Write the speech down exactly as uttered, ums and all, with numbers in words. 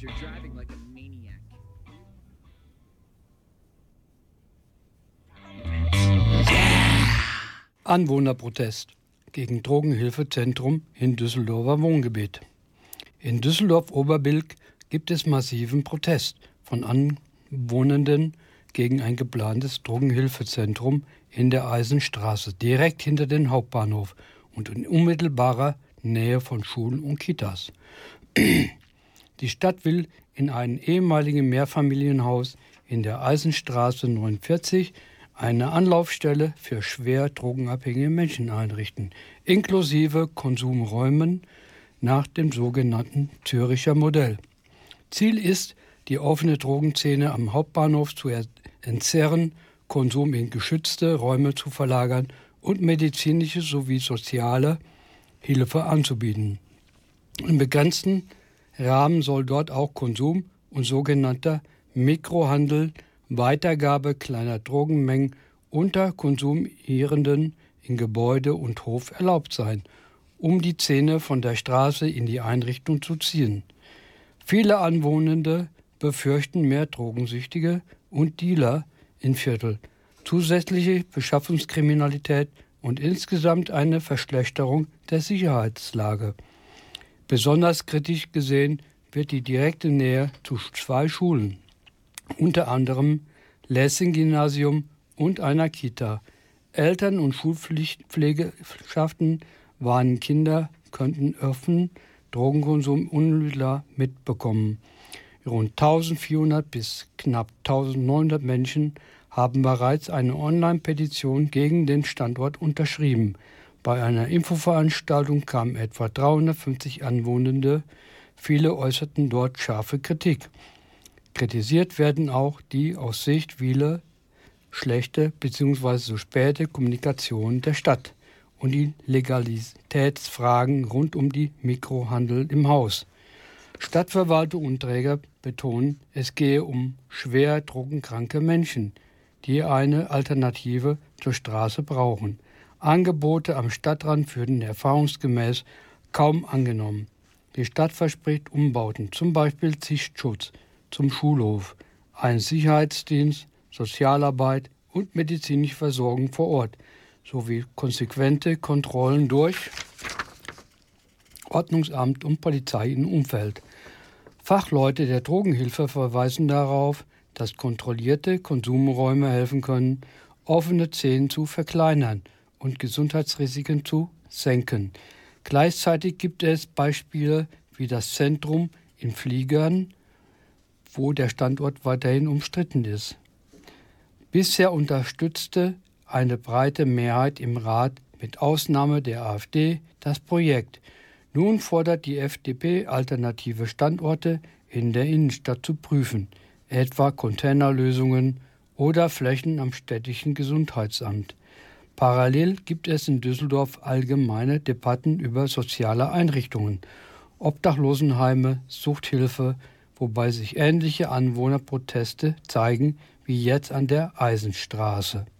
Anwohnerprotest gegen Drogenhilfezentrum in Düsseldorfer Wohngebiet. In Düsseldorf-Oberbilk gibt es massiven Protest von Anwohnenden gegen ein geplantes Drogenhilfezentrum in der Eisenstraße, direkt hinter dem Hauptbahnhof und in unmittelbarer Nähe von Schulen und Kitas. Die Stadt will in einem ehemaligen Mehrfamilienhaus in der Eisenstraße neunundvierzig eine Anlaufstelle für schwer drogenabhängige Menschen einrichten, inklusive Konsumräumen nach dem sogenannten Züricher Modell. Ziel ist, die offene Drogenszene am Hauptbahnhof zu entzerren, Konsum in geschützte Räume zu verlagern und medizinische sowie soziale Hilfe anzubieten. Im begrenzten Rahmen soll dort auch Konsum und sogenannter Mikrohandel, Weitergabe kleiner Drogenmengen unter Konsumierenden in Gebäude und Hof erlaubt sein, um die Szene von der Straße in die Einrichtung zu ziehen. Viele Anwohnende befürchten mehr Drogensüchtige und Dealer im Viertel, zusätzliche Beschaffungskriminalität und insgesamt eine Verschlechterung der Sicherheitslage. Besonders kritisch gesehen wird die direkte Nähe zu zwei Schulen, unter anderem Lessing-Gymnasium und einer Kita. Eltern- und Schulpflegeschaften warnen, Kinder könnten öffnen Drogenkonsum unmittelbar mitbekommen. Rund eintausendvierhundert bis knapp eintausendneunhundert Menschen haben bereits eine Online-Petition gegen den Standort unterschrieben. Bei einer Infoveranstaltung kamen etwa dreihundertfünfzig Anwohnende. Viele äußerten dort scharfe Kritik. Kritisiert werden auch die aus Sicht vieler schlechte bzw. so späte Kommunikation der Stadt und die Legalitätsfragen rund um die Mikrohandel im Haus. Stadtverwaltung und Träger betonen, es gehe um schwer drogenkranke Menschen, die eine Alternative zur Straße brauchen. Angebote am Stadtrand würden erfahrungsgemäß kaum angenommen. Die Stadt verspricht Umbauten, zum Beispiel Sichtschutz zum Schulhof, einen Sicherheitsdienst, Sozialarbeit und medizinische Versorgung vor Ort, sowie konsequente Kontrollen durch Ordnungsamt und Polizei im Umfeld. Fachleute der Drogenhilfe verweisen darauf, dass kontrollierte Konsumräume helfen können, offene Szenen zu verkleinern und Gesundheitsrisiken zu senken. Gleichzeitig gibt es Beispiele wie das Zentrum in Fliegern, wo der Standort weiterhin umstritten ist. Bisher unterstützte eine breite Mehrheit im Rat mit Ausnahme der AfD das Projekt. Nun fordert die F D P, alternative Standorte in der Innenstadt zu prüfen, etwa Containerlösungen oder Flächen am städtischen Gesundheitsamt. Parallel gibt es in Düsseldorf allgemeine Debatten über soziale Einrichtungen, Obdachlosenheime, Suchthilfe, wobei sich ähnliche Anwohnerproteste zeigen wie jetzt an der Eisenstraße.